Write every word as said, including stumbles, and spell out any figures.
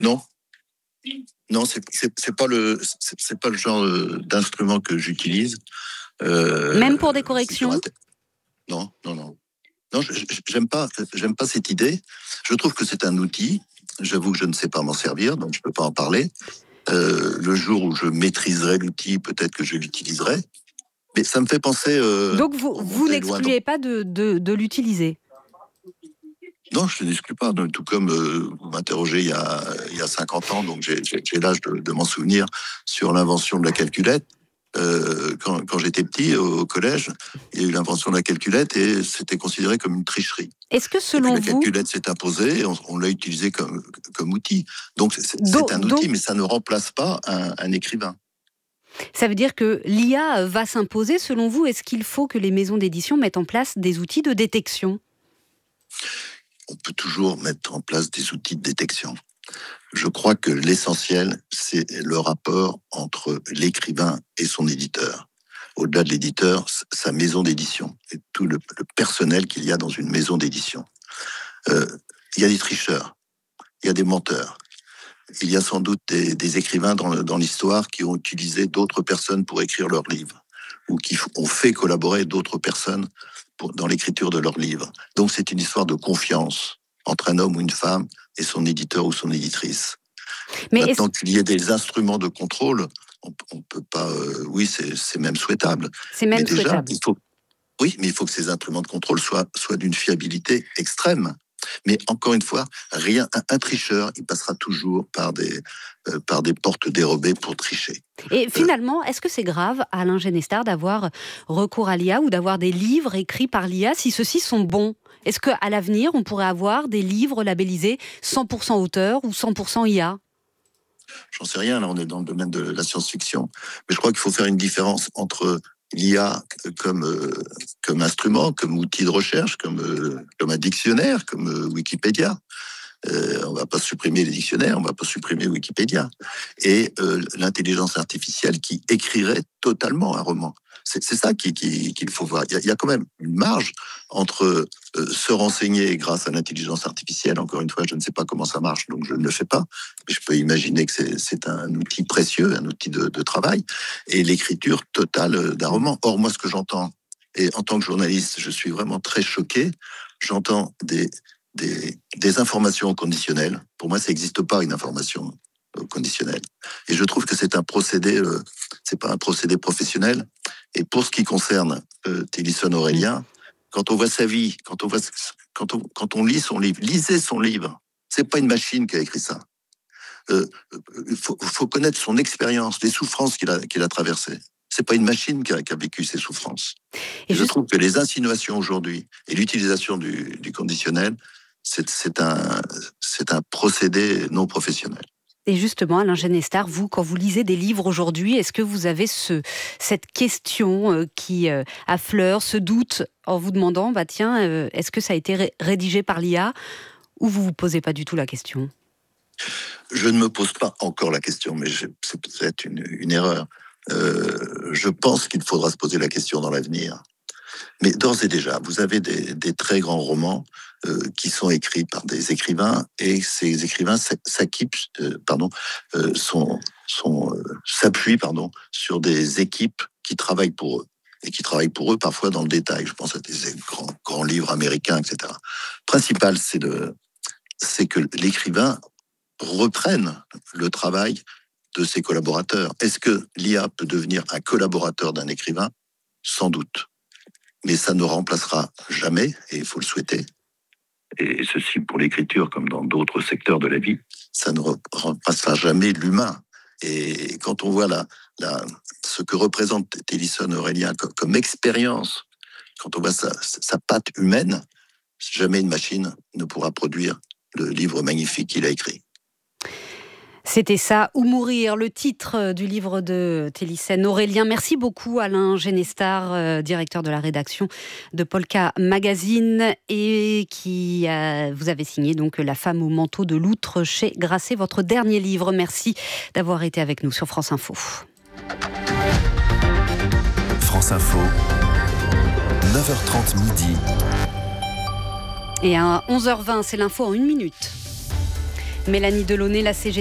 Non. Non, c'est, c'est, c'est pas le, c'est, c'est pas le genre d'instrument que j'utilise. Euh, Même pour des corrections ? Non, non, non. Non, je, j'aime pas, j'aime pas cette idée. Je trouve que c'est un outil. J'avoue que je ne sais pas m'en servir, donc je peux pas en parler. Euh, le jour où je maîtriserai l'outil, peut-être que je l'utiliserai. Mais ça me fait penser. Euh, donc vous, vous n'excluez dans... pas de, de, de l'utiliser ? Non, je ne l'exclus pas. Tout comme euh, vous m'interrogez il y a, il y a cinquante ans, donc j'ai, j'ai, j'ai l'âge de, de m'en souvenir, sur l'invention de la calculette. Euh, quand, quand j'étais petit, au, au collège, il y a eu l'invention de la calculette et c'était considéré comme une tricherie. Est-ce que selon et puis, la vous... La calculette s'est imposée et on, on l'a utilisée comme, comme outil. Donc c'est, do, c'est un do... outil, mais ça ne remplace pas un, un écrivain. Ça veut dire que l'I A va s'imposer, selon vous. Est-ce qu'il faut que les maisons d'édition mettent en place des outils de détection ? On peut toujours mettre en place des outils de détection. Je crois que l'essentiel, c'est le rapport entre l'écrivain et son éditeur. Au-delà de l'éditeur, sa maison d'édition et tout le, le personnel qu'il y a dans une maison d'édition. Euh, il y a des tricheurs, il y a des menteurs. Il y a sans doute des, des écrivains dans, dans l'histoire qui ont utilisé d'autres personnes pour écrire leurs livres ou qui ont fait collaborer d'autres personnes pour, dans l'écriture de leurs livres. Donc c'est une histoire de confiance entre un homme ou une femme et son éditeur ou son éditrice. Mais Maintenant qu'il y ait des instruments de contrôle, on, on peut pas. Euh, oui, c'est, c'est même souhaitable. C'est même mais déjà, souhaitable. Il faut, oui, mais il faut que ces instruments de contrôle soient, soient d'une fiabilité extrême. Mais encore une fois, rien, un, un tricheur, il passera toujours par des, euh, par des portes dérobées pour tricher. Et finalement, euh, est-ce que c'est grave, Alain Genestard, d'avoir recours à l'I A ou d'avoir des livres écrits par l'I A si ceux-ci sont bons ? Est-ce qu'à l'avenir, on pourrait avoir des livres labellisés cent pour cent auteur ou cent pour cent I A ? J'en sais rien, là on est dans le domaine de la science-fiction. Mais je crois qu'il faut faire une différence entre l'I A comme, euh, comme instrument, comme outil de recherche, comme, euh, comme un dictionnaire, comme euh, Wikipédia. Euh, on ne va pas supprimer les dictionnaires, on ne va pas supprimer Wikipédia. Et euh, l'intelligence artificielle qui écrirait totalement un roman. C'est, c'est ça qu'il, qu'il, qu'il faut voir. Il y, a, il y a quand même une marge entre euh, se renseigner grâce à l'intelligence artificielle. Encore une fois, je ne sais pas comment ça marche, donc je ne le fais pas. Mais je peux imaginer que c'est, c'est un outil précieux, un outil de, de travail, et l'écriture totale d'un roman. Or, moi, ce que j'entends, et en tant que journaliste, je suis vraiment très choqué, j'entends des... Des, des informations conditionnelles. Pour moi, ça n'existe pas, une information conditionnelle. Et je trouve que c'est un procédé, euh, c'est pas un procédé professionnel. Et pour ce qui concerne euh, Télisson Aurélien, quand on voit sa vie, quand on voit, quand on, quand on lit son livre, lisez son livre. C'est pas une machine qui a écrit ça. Euh, il faut, faut connaître son expérience, les souffrances qu'il a, qu'il a traversées. C'est pas une machine qui a, qui a vécu ces souffrances. Et, et je juste... trouve que les insinuations aujourd'hui et l'utilisation du, du conditionnel, c'est, c'est, un, c'est un procédé non professionnel. Et justement, Alain Genestard, vous, quand vous lisez des livres aujourd'hui, est-ce que vous avez ce, cette question euh, qui euh, affleure, ce doute en vous demandant, bah tiens, euh, est-ce que ça a été ré- rédigé par l'I A, ou vous vous posez pas du tout la question ? Je ne me pose pas encore la question, mais je, c'est peut-être une, une erreur. Euh, je pense qu'il faudra se poser la question dans l'avenir. Mais d'ores et déjà, vous avez des, des très grands romans euh, qui sont écrits par des écrivains, et ces écrivains s'acquittent, euh, pardon, euh, sont, sont, euh, s'appuient pardon, sur des équipes qui travaillent pour eux, et qui travaillent pour eux parfois dans le détail. Je pense à des grands, grands livres américains, et cetera. Le principal, c'est, de, c'est que l'écrivain reprenne le travail de ses collaborateurs. Est-ce que l'I A peut devenir un collaborateur d'un écrivain ? Sans doute. Mais ça ne remplacera jamais, et il faut le souhaiter, et ceci pour l'écriture comme dans d'autres secteurs de la vie, ça ne remplacera jamais l'humain. Et quand on voit la, la, ce que représente Télisson Aurélien comme, comme expérience, quand on voit sa, sa patte humaine, jamais une machine ne pourra produire le livre magnifique qu'il a écrit. C'était ça, ou mourir, le titre du livre de Télisson Aurélien. Merci beaucoup Alain Genestard, euh, directeur de la rédaction de Polka Magazine, et qui euh, vous avez signé donc La femme au manteau de loutre chez Grasset, votre dernier livre. Merci d'avoir été avec nous sur France Info. France Info, neuf heures trente midi. Et à onze heures vingt, c'est l'info en une minute. Mélanie Delaunay, la C G